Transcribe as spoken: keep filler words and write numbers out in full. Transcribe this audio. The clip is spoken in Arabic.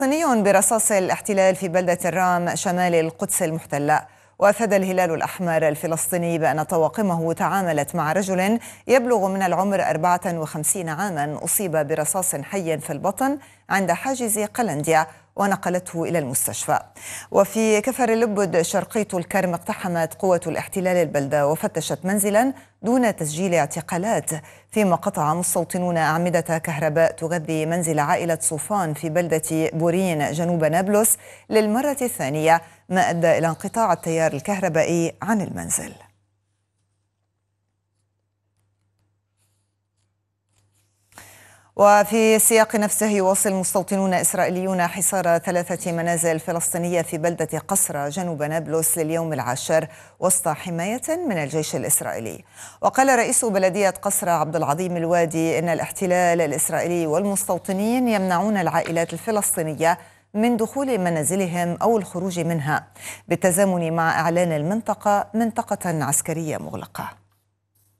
فلسطيني برصاص الاحتلال في بلدة الرام شمال القدس المحتلة. وأفاد الهلال الأحمر الفلسطيني بأن طواقمه تعاملت مع رجل يبلغ من العمر أربعة وخمسين عاما أصيب برصاص حي في البطن عند حاجز قلنديا ونقلته إلى المستشفى. وفي كفر اللبد شرقي الكرم اقتحمت قوة الاحتلال البلدة وفتشت منزلا دون تسجيل اعتقالات، فيما قطع مستوطنون أعمدة كهرباء تغذي منزل عائلة صوفان في بلدة بورين جنوب نابلس للمرة الثانية، ما أدى إلى انقطاع التيار الكهربائي عن المنزل. وفي السياق نفسه يواصل مستوطنون إسرائيليون حصار ثلاثة منازل فلسطينية في بلدة قصرة جنوب نابلس لليوم العاشر وسط حماية من الجيش الإسرائيلي. وقال رئيس بلدية قصرة عبد العظيم الوادي إن الاحتلال الإسرائيلي والمستوطنين يمنعون العائلات الفلسطينية من دخول منازلهم أو الخروج منها، بالتزامن مع إعلان المنطقة منطقة عسكرية مغلقة.